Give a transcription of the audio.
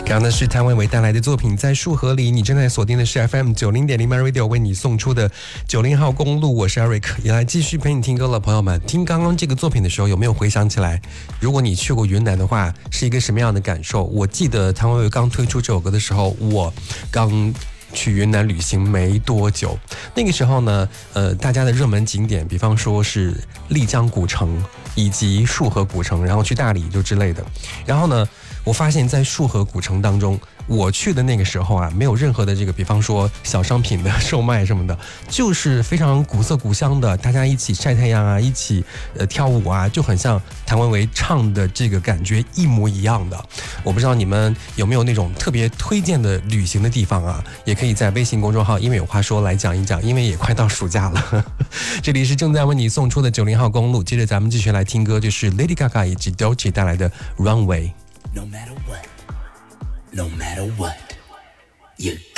刚刚的是谭维维带来的作品《在树河里》，你正在锁定的是 FM90.0 MyRadio 为你送出的90号公路，我是 Eric， 也来继续陪你听歌了。朋友们，听刚刚这个作品的时候，有没有回想起来，如果你去过云南的话，是一个什么样的感受？我记得谭维维刚推出这首歌的时候，我刚去云南旅行没多久，那个时候呢，大家的热门景点，比方说是丽江古城以及束河古城，然后去大理就之类的。然后呢，我发现在束河古城当中，我去的那个时候啊，没有任何的这个，比方说小商品的售卖什么的，就是非常古色古香的，大家一起晒太阳啊，一起跳舞啊，就很像谭维维唱的这个感觉一模一样的。我不知道你们有没有那种特别推荐的旅行的地方啊？也可以在微信公众号因为有话说来讲一讲，因为也快到暑假了。这里是正在为你送出的90号公路，接着咱们继续来听歌，就是 Lady Gaga 以及 Doechii 带来的 Runway。 No matter what, no matter what, you got